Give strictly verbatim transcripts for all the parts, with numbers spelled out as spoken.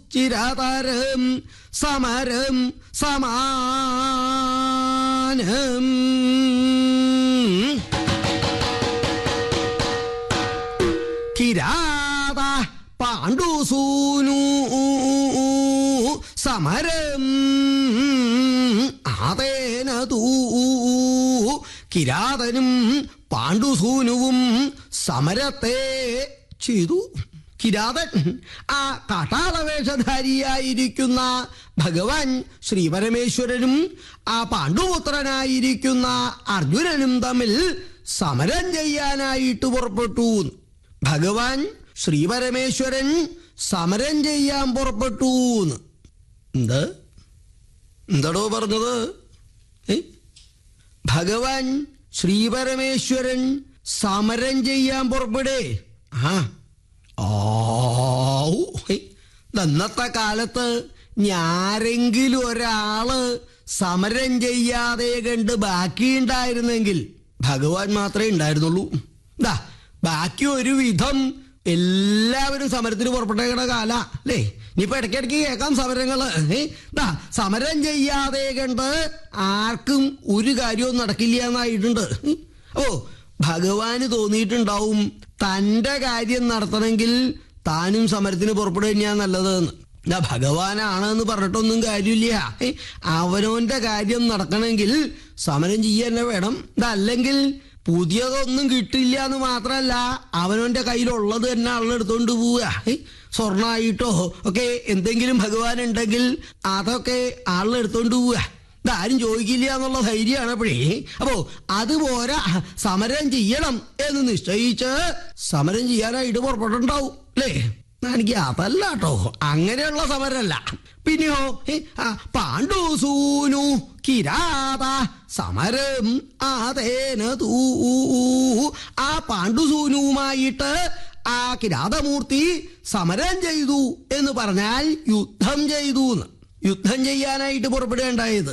ചിരതരം സമരം സമാനം. കിരാത പാണ്ഡുസൂനു സമരം ആതേന തൂ. കിരാതനും പാണ്ഡുസൂനുവും സമരത്തെ ചെയ്തു. കിരാതൻ ആ കാട്ടാളവേഷധാരിയായിരിക്കുന്ന ഭഗവാൻ ശ്രീപരമേശ്വരനും ആ പാണ്ഡുപുത്രനായിരിക്കുന്ന അർജുനനും തമ്മിൽ സമരം ചെയ്യാനായിട്ട് പുറപ്പെട്ടു. ഭഗവാൻ ശ്രീപരമേശ്വരൻ സമരം ചെയ്യാൻ പുറപ്പെട്ടു. എന്ത് എന്താടോ പറഞ്ഞത്? ഭഗവാൻ ശ്രീപരമേശ്വരൻ സമരം ചെയ്യാൻ പുറപ്പെടേ. ആ ഇന്നത്തെ കാലത്ത് ഞാരെങ്കിലും ഒരാള് സമരം ചെയ്യാതെ കണ്ട് ബാക്കിയുണ്ടായിരുന്നെങ്കിൽ ഭഗവാൻ മാത്രമേ ഉണ്ടായിരുന്നുള്ളൂ. ദാ ബാക്കി ഒരു വിധം എല്ലാവരും സമരത്തിന് പുറപ്പെട്ടേക്കണ കാല അല്ലേ? ഇനിയിപ്പോ ഇടയ്ക്കിടയ്ക്ക് കേൾക്കാം സമരങ്ങള്. ദാ സമരം ചെയ്യാതെ കണ്ട് ആർക്കും ഒരു കാര്യവും നടക്കില്ല എന്നായിട്ടുണ്ട്. ഓ ഭഗവാന് തോന്നിയിട്ടുണ്ടാവും തൻ്റെ കാര്യം നടത്തണമെങ്കിൽ താനും സമരത്തിന് പുറപ്പെടുക തന്നെയാണ് നല്ലതെന്ന്. എന്താ ഭഗവാനാണെന്ന് പറഞ്ഞിട്ടൊന്നും കാര്യമില്ല. അവനവൻ്റെ കാര്യം നടക്കണമെങ്കിൽ സമരം ചെയ്യാൻ തന്നെ വേണം. ഇതല്ലെങ്കിൽ പുതിയതൊന്നും കിട്ടില്ല എന്ന് മാത്രമല്ല അവനവൻ്റെ കയ്യിലുള്ളത് തന്നെ ആളെടുത്തോണ്ട് പോവുക. സ്വർണ്ണമായിട്ടോ ഒക്കെ എന്തെങ്കിലും ഭഗവാൻ ഉണ്ടെങ്കിൽ അതൊക്കെ ആളെടുത്തോണ്ട് പോവുക. ഇതാരും ചോദിക്കില്ല എന്നുള്ള ധൈര്യമാണ് അപ്പോഴേ. അപ്പോ അതുപോലെ സമരം ചെയ്യണം എന്ന് നിശ്ചയിച്ച് സമരം ചെയ്യാനായിട്ട് പുറപ്പെട്ടുണ്ടാവും അല്ലേ? എനിക്ക് അതല്ല കേട്ടോ, അങ്ങനെയുള്ള സമരമല്ല. പിന്നെയോ പാണ്ഡുസൂനു കിരാത സമരം ആതേന തൂ. ആ പാണ്ഡുസൂനുവുമായിട്ട് ആ കിരാതമൂർത്തി സമരം ചെയ്തു എന്ന് പറഞ്ഞാൽ യുദ്ധം ചെയ്തു എന്ന്. യുദ്ധം ചെയ്യാനായിട്ട് പുറപ്പെടുകയുണ്ടായത്.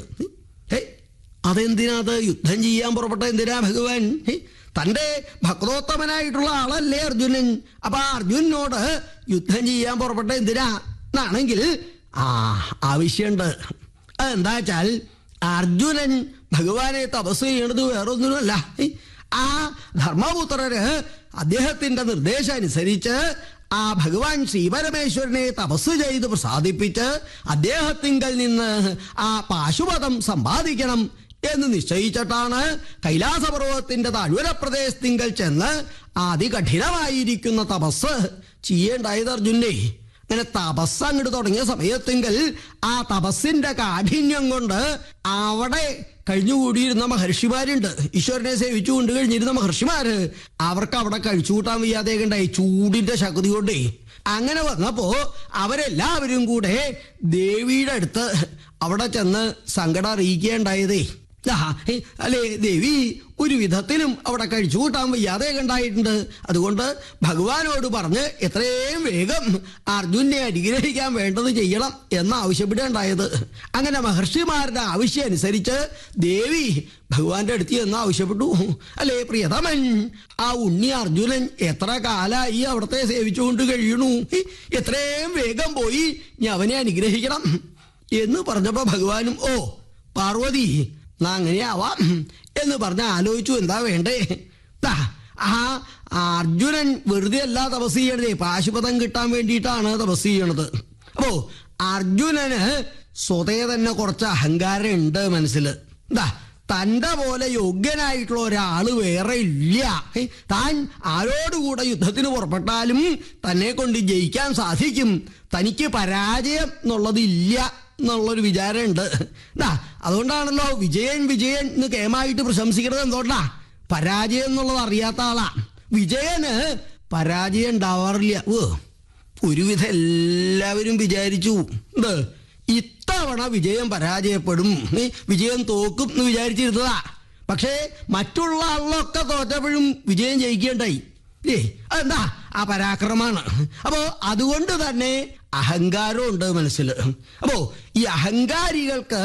അതെന്തിനാത് യുദ്ധം ചെയ്യാൻ പുറപ്പെട്ട എന്തിനാ ഭഗവാൻ? തൻ്റെ ഭക്തോത്തമനായിട്ടുള്ള ആളല്ലേ അർജുനൻ. അപ്പൊ അർജുനനോട് യുദ്ധം ചെയ്യാൻ പുറപ്പെട്ട എന്തിനാ എന്നാണെങ്കിൽ ആ ആവശ്യമുണ്ട്. അതെന്താ വെച്ചാൽ അർജുനൻ ഭഗവാനെ തപസ് ചെയ്യണത് വേറൊന്നിനുമല്ല. ആ ധർമ്മപുത്രര് അദ്ദേഹത്തിന്റെ നിർദ്ദേശം അനുസരിച്ച് ആ ഭഗവാൻ ശ്രീപരമേശ്വരനെ തപസ് ചെയ്ത് പ്രസാദിപ്പിച്ച് അദ്ദേഹത്തിങ്കൽ നിന്ന് ആ പാശുപതം സമ്പാദിക്കണം എന്ന് നിശ്ചയിച്ചിട്ടാണ് കൈലാസപർവ്വതത്തിന്റെ താഴ്വര പ്രദേശത്തിങ്കൽ ചെന്ന് അതികഠിനമായിരിക്കുന്ന തപസ് ചെയ്യേണ്ടായത് അർജുനെ. അങ്ങനെ തപസ് അങ്ങോട്ട് തുടങ്ങിയ സമയത്തെങ്കിൽ ആ തപസ്സിന്റെ കാഠിന്യം കൊണ്ട് അവിടെ കഴിഞ്ഞുകൂടിയിരുന്ന മഹർഷിമാരുണ്ട്. ഈശ്വരനെ സേവിച്ചു കൊണ്ട് കഴിഞ്ഞിരുന്ന മഹർഷിമാര് അവർക്ക് അവിടെ കഴിച്ചു കൂട്ടാൻ വയ്യാതെ ഉണ്ടായി ചൂടിന്റെ ശക്തി കൊണ്ടേ. അങ്ങനെ വന്നപ്പോ അവരെല്ലാവരും കൂടെ ദേവിയുടെ അടുത്ത് അവിടെ ചെന്ന് സങ്കടം അറിയിക്കുകയുണ്ടായതേ. അല്ലേ ദേവി ഒരു വിധത്തിലും അവിടെ കഴിച്ചു കൂട്ടാൻ വയ്യാതെ ഉണ്ടായിട്ടുണ്ട്. അതുകൊണ്ട് ഭഗവാനോട് പറഞ്ഞ് എത്രയും വേഗം അർജുനെ അനുഗ്രഹിക്കാൻ വേണ്ടത് ചെയ്യണം എന്ന് ആവശ്യപ്പെടുകയുണ്ടായത്. അങ്ങനെ മഹർഷിമാരുടെ ആവശ്യം അനുസരിച്ച് ദേവി ഭഗവാന്റെ അടുത്ത് എന്ന് ആവശ്യപ്പെട്ടു. അല്ലേ പ്രിയതമൻ, ആ ഉണ്ണി അർജുനൻ എത്ര കാലായി അവിടത്തെ സേവിച്ചുകൊണ്ട് കഴിയണു, എത്രയും വേഗം പോയി ഞാൻ അവനെ അനുഗ്രഹിക്കണം എന്ന് പറഞ്ഞപ്പോ ഭഗവാനും ഓ പാർവതി എന്നാ അങ്ങനെയാവാം എന്ന് പറഞ്ഞ ആലോചിച്ചു എന്താ വേണ്ടേ. ആ അർജുനൻ വെറുതെ അല്ല തപസ് ചെയ്യണതേ, പാശുപതം കിട്ടാൻ വേണ്ടിയിട്ടാണ് തപസ് ചെയ്യണത്. അപ്പോ അർജുനന് സ്വതേ തന്നെ കുറച്ച് അഹങ്കാരം ഉണ്ട് മനസ്സിൽ. എന്താ തൻ്റെ പോലെ യോഗ്യനായിട്ടുള്ള ഒരാള് വേറെ ഇല്ല. താൻ ആരോടുകൂടെ യുദ്ധത്തിന് പുറപ്പെട്ടാലും തന്നെ കൊണ്ട് ജയിക്കാൻ സാധിക്കും, തനിക്ക് പരാജയം എന്നുള്ളതില്ല എന്നുള്ളൊരു വിചാരമുണ്ട്. എന്താ അതുകൊണ്ടാണല്ലോ വിജയൻ വിജയൻ എന്ന് കേമായിട്ട് പ്രശംസിക്കുന്നത്. എന്തുകൊണ്ടാ? പരാജയം എന്നുള്ളത് അറിയാത്ത ആളാ. വിജയന് പരാജയം ഉണ്ടാവാറില്ല. ഓ ഒരുവിധം എല്ലാവരും വിചാരിച്ചു എന്ത് ഇത്തവണ വിജയം പരാജയപ്പെടും, വിജയം തോക്കും എന്ന് വിചാരിച്ചിരുന്നതാ. പക്ഷേ മറ്റുള്ള ആളിലൊക്കെ തോറ്റപ്പോഴും വിജയം ജയിക്കേണ്ടായി. ഏ അതെന്താ? ആ പരാക്രമാണ്. അപ്പോ അതുകൊണ്ട് തന്നെ അഹങ്കാരം ഉണ്ട് മനസ്സിൽ. അപ്പോ ഈ അഹങ്കാരികൾക്ക്